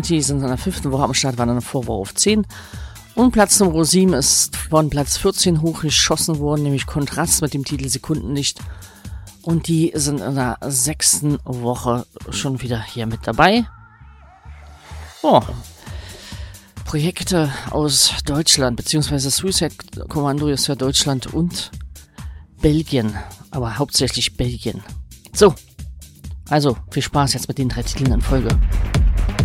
Community sind in der 5. Woche am Start, waren in der Vorwoche auf 10. Und Platz Nummer 7 ist von Platz 14 hochgeschossen worden, nämlich Kontrast mit dem Titel Sekundenlicht. Und die sind in der 6. Woche schon wieder hier mit dabei. Oh. Projekte aus Deutschland, beziehungsweise Suicide Commando ist ja Deutschland und Belgien, aber hauptsächlich Belgien. So, also viel Spaß jetzt mit den 3 Titeln in Folge.